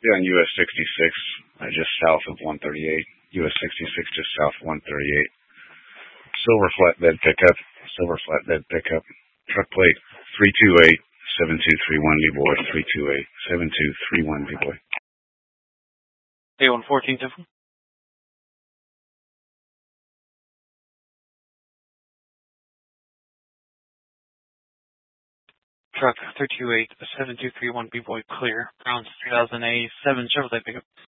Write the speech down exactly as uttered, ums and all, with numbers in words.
Yeah, on U S sixty-six, uh, just south of one thirty-eight. U S sixty-six, just south of one thirty-eight. Silver flatbed pickup. Silver flatbed pickup. Truck plate three two eight seven two three one B-Boy. three two eight seven two three one B-Boy. A one fourteen Tiffin. Truck three two eight seven two three one B-Boy clear. Browns two thousand seven Chevrolet pickup.